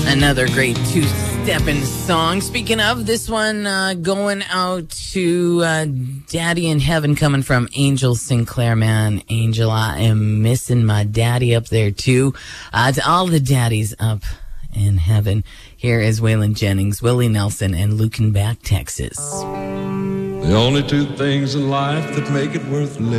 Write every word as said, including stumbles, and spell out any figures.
Another great two-stepping song. Speaking of, this one uh, going out to uh, Daddy in Heaven, coming from Angel Sinclair. Man, Angel, I am missing my daddy up there too. Uh, to all the daddies up in heaven, here is Waylon Jennings, Willie Nelson, and Lukenbach, Texas. The only two things in life that make it worth living